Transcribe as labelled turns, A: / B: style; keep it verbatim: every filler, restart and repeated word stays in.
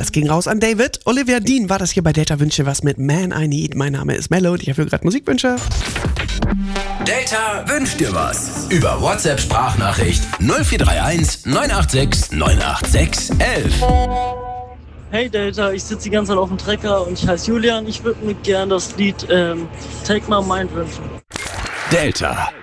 A: Das ging raus an David. Olivia Dean war das hier bei Delta Wünsche was mit Man I Need. Mein Name ist Mello und ich habe gerade Musikwünsche.
B: Delta wünscht dir was. Über WhatsApp-Sprachnachricht null vier drei eins neun acht sechs neun acht sechs eins eins.
C: Hey Delta, ich sitze die ganze Zeit auf dem Trecker und ich heiße Julian. Ich würde mir gern das Lied ähm, Take My Mind wünschen.
B: Delta.